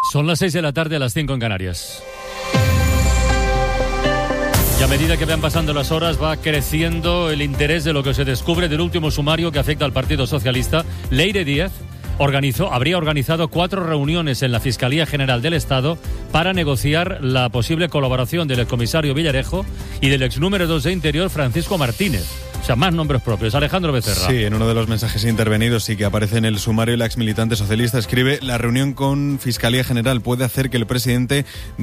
Son las 6 de la tarde, a las 5 en Canarias. Y a medida que van pasando las horas va creciendo el interés de lo que se descubre del último sumario que afecta al Partido Socialista. Leire Díaz habría organizado 4 reuniones en la Fiscalía General del Estado para negociar la posible colaboración del excomisario Villarejo y del ex número 2 de Interior, Francisco Martínez. O sea, más nombres propios. Alejandro Becerra. Sí, en uno de los mensajes intervenidos y que aparece en el sumario, la exmilitante socialista escribe: la reunión con Fiscalía General puede hacer que el presidente